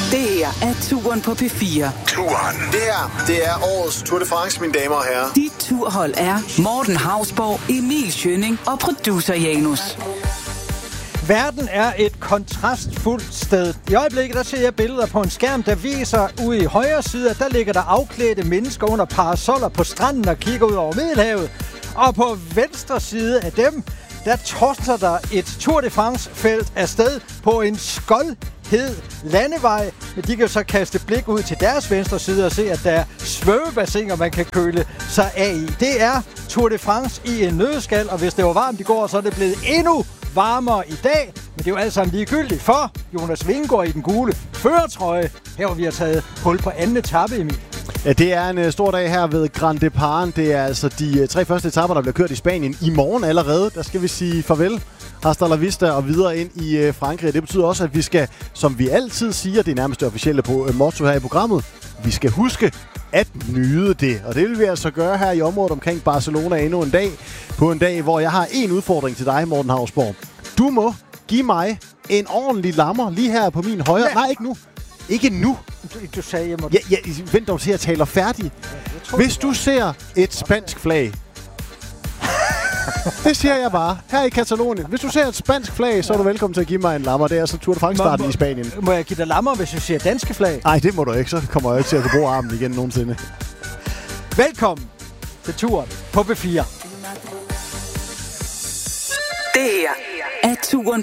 Det her er Turen på P4. Turen. Det her, det er årets Tour de France, mine damer og herrer. Dit turhold er Morten Hausborg, Emil Schønning og producer Janus. Verden er et kontrastfuldt sted. I øjeblikket der ser jeg billeder på en skærm, der viser ude i højre side, at der ligger der afklædte mennesker under parasoller på stranden og kigger ud over Middelhavet. Og på venstre side af dem, der torser der et Tour de France-felt afsted på en skoldhed landevej. Men de kan jo så kaste blik ud til deres venstre side og se, at der er svømmebassiner, man kan køle sig af i. Det er Tour de France i en nøddeskal, og hvis det var varmt i går, så er det blevet endnu varmere i dag. Men det er jo alt sammen ligegyldigt, for Jonas Vingegaard i den gule førertrøje. Her hvor vi har taget hul på anden etape, Emil. Ja, det er en stor dag her ved Grand Depart. Det er altså de 3 første etaper, der bliver kørt i Spanien i morgen allerede. Der skal vi sige farvel. Hasta la vista og videre ind i Frankrig. Det betyder også, at vi skal, som vi altid siger, det er nærmest det officielle motto her i programmet, vi skal huske at nyde det. Og det vil vi altså gøre her i området omkring Barcelona endnu en dag. På en dag, hvor jeg har en udfordring til dig, Morten Hausborg. Du må give mig en ordentlig lammer lige her på min højre. Nej, ikke nu. Ikke nu. Du sagde, jeg må... Ja, vent dog til, at jeg taler færdig. Hvis du ser et spansk flag, det siger jeg bare, her i Katalonien. Hvis du ser et spansk flag, så er du velkommen til at give mig en lammer. Det er altså Tour de France-starten i Spanien. Må jeg give dig lammer, hvis du ser danske flag? Nej, det må du ikke. Så kommer jeg ikke til at kunne bruge armen igen nogensinde. Velkommen til Turen på P4. Det her er Turen